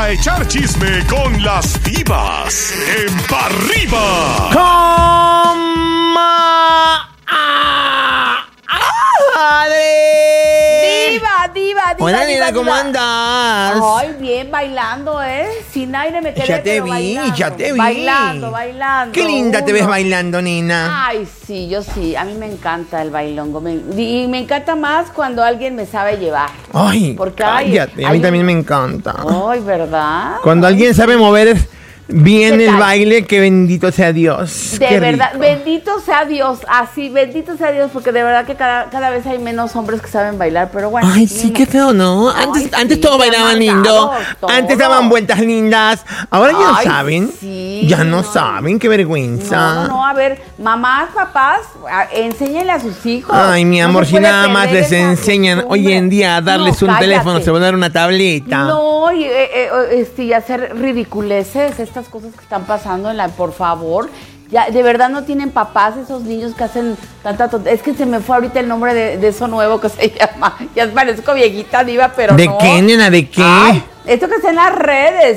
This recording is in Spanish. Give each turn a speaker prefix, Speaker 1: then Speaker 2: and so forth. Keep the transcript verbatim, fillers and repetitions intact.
Speaker 1: a echar chisme con las divas en Pa' Arriba.
Speaker 2: ¡Coma! ¡Ah! ¡Madre!
Speaker 3: Diva, diva, diva.
Speaker 2: Hola,
Speaker 3: diva,
Speaker 2: nena,
Speaker 3: diva.
Speaker 2: ¿cómo andas?
Speaker 3: Ay, bien, bailando, ¿eh? Sin aire me quedé,
Speaker 2: Ya te
Speaker 3: pero
Speaker 2: vi,
Speaker 3: bailando.
Speaker 2: ya te vi.
Speaker 3: Bailando, bailando.
Speaker 2: Qué linda te
Speaker 3: Uno.
Speaker 2: ves bailando, nena.
Speaker 3: Ay, sí, yo sí. A mí me encanta el bailongo. Me- y me encanta más cuando alguien me sabe llevar.
Speaker 2: Ay,
Speaker 3: Porque hay-
Speaker 2: cállate, a
Speaker 3: hay
Speaker 2: mí también
Speaker 3: un-
Speaker 2: me encanta.
Speaker 3: Ay, ¿verdad?
Speaker 2: Cuando alguien sabe mover bien
Speaker 3: ¿Qué
Speaker 2: el
Speaker 3: tal?
Speaker 2: baile, que bendito sea Dios.
Speaker 3: De
Speaker 2: Qué
Speaker 3: verdad,
Speaker 2: rico.
Speaker 3: bendito sea Dios, así, bendito sea Dios, porque de verdad que cada, cada vez hay menos hombres que saben bailar, pero bueno.
Speaker 2: Ay, sí,
Speaker 3: ni
Speaker 2: qué
Speaker 3: mo-
Speaker 2: feo, ¿no?
Speaker 3: Ay,
Speaker 2: Antes,
Speaker 3: sí,
Speaker 2: antes todos
Speaker 3: qué
Speaker 2: bailaban lindo.
Speaker 3: amargados, todo.
Speaker 2: Antes daban vueltas lindas. Ahora ya no
Speaker 3: Ay,
Speaker 2: saben.
Speaker 3: sí,
Speaker 2: ya no,
Speaker 3: no.
Speaker 2: saben, qué vergüenza.
Speaker 3: No, no, no, a ver, mamás, papás, a- enséñenle a sus hijos.
Speaker 2: Ay, mi
Speaker 3: No
Speaker 2: amor,
Speaker 3: se
Speaker 2: si
Speaker 3: puede
Speaker 2: nada más
Speaker 3: perder
Speaker 2: les
Speaker 3: esa
Speaker 2: enseñan
Speaker 3: costumbre.
Speaker 2: hoy en día a darles
Speaker 3: No,
Speaker 2: un
Speaker 3: cállate.
Speaker 2: teléfono, se van a dar una tableta.
Speaker 3: No, y, eh, eh, este, y hacer ridiculeces, estas cosas que están pasando en la, por favor. Ya, de verdad no tienen papás esos niños que hacen tanta tontería. Es que se me fue ahorita el nombre de, de eso nuevo que se llama. Ya parezco viejita diva, pero
Speaker 2: ¿De
Speaker 3: no.
Speaker 2: qué, nena? ¿De qué?
Speaker 3: Ay, esto que está en las redes,